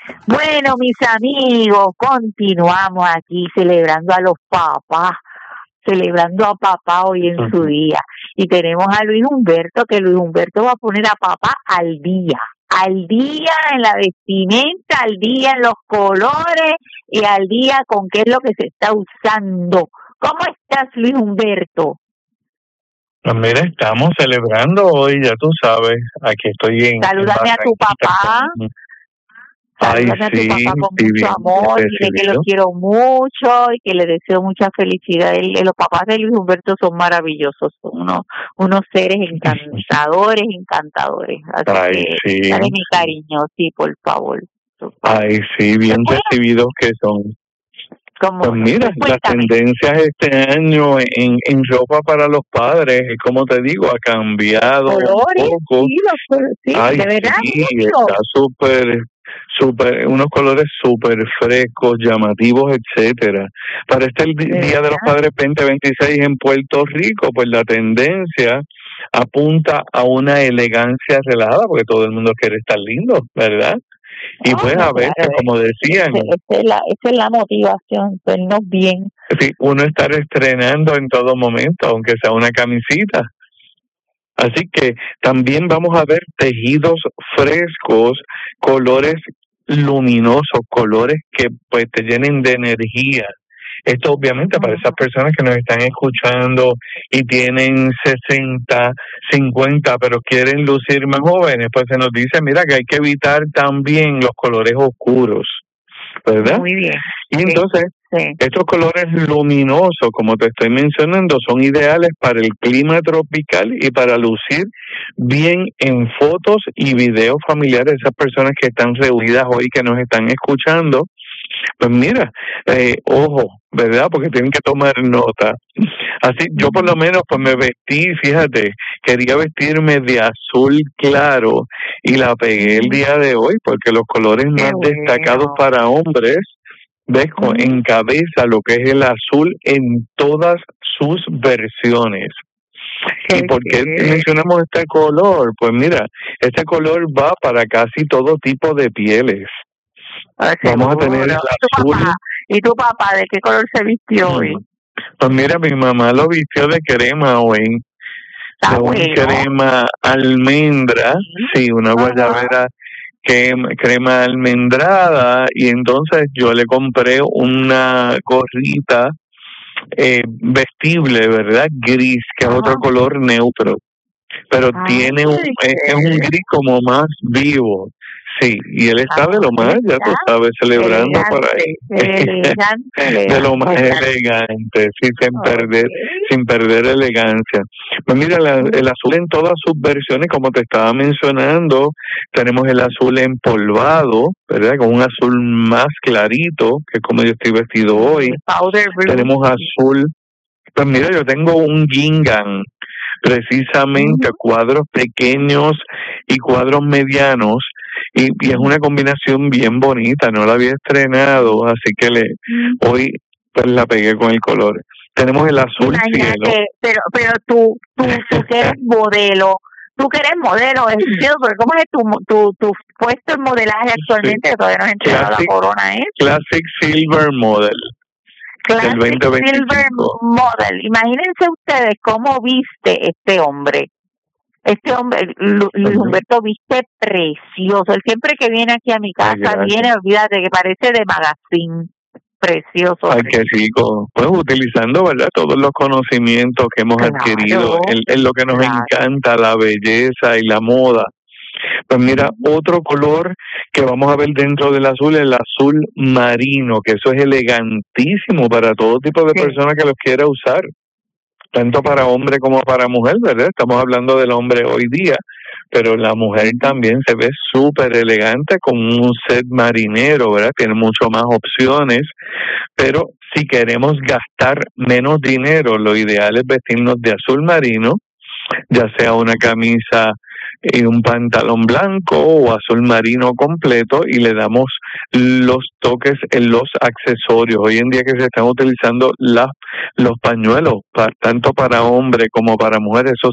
Bueno, mis amigos, continuamos aquí celebrando a los papás, celebrando a papá hoy en su día. Y tenemos a Luis Humberto, que Luis Humberto va a poner a papá al día en la vestimenta, al día en los colores y al día con qué es lo que se está usando. ¿Cómo estás, Luis Humberto? Pues mira, estamos celebrando hoy, ya tú sabes, aquí estoy en... Salúdame a tu papá. Salúdame a tu papá con mucho amor, dile que lo quiero mucho y que le deseo mucha felicidad. Los papás de Luis Humberto son maravillosos, son unos seres encantadores. Así que sí, dale mi cariño, sí, por favor. Ay, sí, bien recibidos que son. Pues mira, las tendencias este año en ropa para los padres, como te digo, ha cambiado colores, un poco. Sí, Ay, de verdad, sí, está súper, unos colores súper frescos, llamativos, etcétera. Para este Día de los Padres 2026 en Puerto Rico, pues la tendencia apunta a una elegancia relajada, porque todo el mundo quiere estar lindo, ¿verdad? Y pues a veces, como decían... Esa es la motivación, vernos bien. Sí, uno estar estrenando en todo momento, aunque sea una camisita. Así que también vamos a ver tejidos frescos, colores luminosos, colores que pues te llenen de energía. Esto obviamente para esas personas que nos están escuchando y tienen 60, 50, pero quieren lucir más jóvenes, pues se nos dice, mira, que hay que evitar también los colores oscuros, ¿verdad? Muy bien. Y entonces, estos colores luminosos, como te estoy mencionando, son ideales para el clima tropical y para lucir bien en fotos y videos familiares. Esas personas que están reunidas hoy, que nos están escuchando, pues mira, ojo, ¿verdad? Porque tienen que tomar nota. Así, yo por lo menos pues me vestí, fíjate, quería vestirme de azul claro y la pegué el día de hoy porque los colores más destacados para hombres, ves, encabeza lo que es el azul en todas sus versiones. ¿Y por qué mencionamos este color? Pues mira, este color va para casi todo tipo de pieles. Vamos a tener el azul. ¿Y tu papá de qué color se vistió hoy? Pues mira, mi mamá lo vistió de crema hoy. Crema almendra, sí, una guayabera crema almendrada, y entonces yo le compré una gorrita vestible, ¿verdad? Gris, que es otro color neutro, pero tiene es un gris como más vivo. Sí, y él está de lo más, ya tú sabes, celebrando por ahí. De lo más elegante, sí, sin perder elegancia. Pues mira, el azul en todas sus versiones, como te estaba mencionando, tenemos el azul empolvado, ¿verdad? Con un azul más clarito, que es como yo estoy vestido hoy. Tenemos azul, pues mira, yo tengo un gingham, precisamente cuadros pequeños y cuadros medianos, y es una combinación bien bonita, no la había estrenado, así que hoy pues la pegué con el color. Tenemos el azul cielo. Pero tú que eres modelo, ¿cómo es tu puesto en modelaje actualmente? Sí. Todavía no has entregado la corona, ¿eh? Classic Silver Model. Classic Silver Model. Imagínense ustedes cómo viste este hombre. Luis Humberto, viste precioso. Él siempre que viene aquí a mi casa, viene, olvídate, que parece de magazine. Precioso. Ay, qué rico. Pues utilizando, ¿verdad?, todos los conocimientos que hemos adquirido en lo que nos encanta, la belleza y la moda. Pues mira, otro color que vamos a ver dentro del azul, el azul marino, que eso es elegantísimo para todo tipo de personas que los quiera usar, tanto para hombre como para mujer, ¿verdad? Estamos hablando del hombre hoy día, pero la mujer también se ve súper elegante con un set marinero, ¿verdad? Tiene mucho más opciones, pero si queremos gastar menos dinero, lo ideal es vestirnos de azul marino, ya sea una camisa y un pantalón blanco o azul marino completo, y le damos los toques en los accesorios. Hoy en día que se están utilizando los pañuelos, tanto para hombre como para mujer, esos